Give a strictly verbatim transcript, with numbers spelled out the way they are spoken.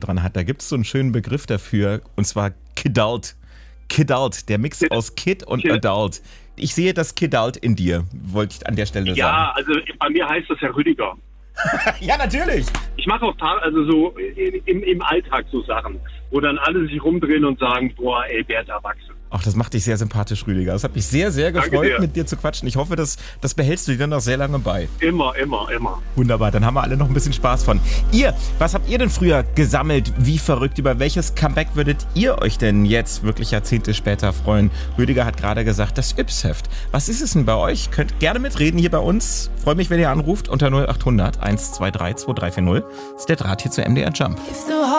dran hat, da gibt es so einen schönen Begriff dafür, und zwar Kidult. Kidult, der Mix aus Kid und Kid. Adult. Ich sehe das Kidult in dir, wollte ich an der Stelle Ja, sagen. also bei mir heißt das Herr Rüdiger. Ja, natürlich. Ich mache auch ta- also so im, im Alltag so Sachen, wo dann alle sich rumdrehen und sagen, boah, ey, der ist erwachsen. Ach, das macht dich sehr sympathisch, Rüdiger. Das hat mich sehr, sehr Danke gefreut, dir. mit dir zu quatschen. Ich hoffe, das, das behältst du dir dann noch sehr lange bei. Immer, immer, immer. Wunderbar, dann haben wir alle noch ein bisschen Spaß von. Ihr, was habt ihr denn früher gesammelt? Wie verrückt? Über welches Comeback würdet ihr euch denn jetzt wirklich Jahrzehnte später freuen? Rüdiger hat gerade gesagt, das Yps-Heft. Was ist es denn bei euch? Könnt gerne mitreden hier bei uns. Freue mich, wenn ihr anruft unter null acht hundert eins zwei drei zwei drei vier null. Das ist der Draht hier zu M D R Jump.